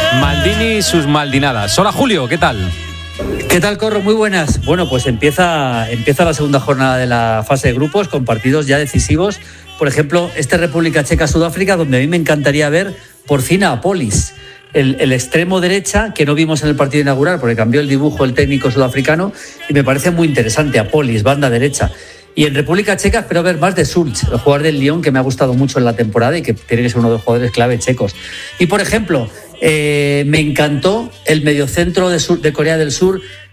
Maldini y sus maldinadas. Hola Julio, ¿qué tal? ¿Qué tal, Corro? Muy buenas. Bueno, pues empieza la segunda jornada de la fase de grupos con partidos ya decisivos. Por ejemplo, República Checa-Sudáfrica, donde a mí me encantaría ver por fin a Apolis, el extremo derecha que no vimos en el partido inaugural porque cambió el dibujo el técnico sudafricano y me parece muy interesante. Apolis, banda derecha. Y en República Checa espero ver más de Schulz, el jugador del Lyon que me ha gustado mucho en la temporada y que tiene que ser uno de los jugadores clave checos. Y por ejemplo, me encantó el mediocentro de Corea del Sur,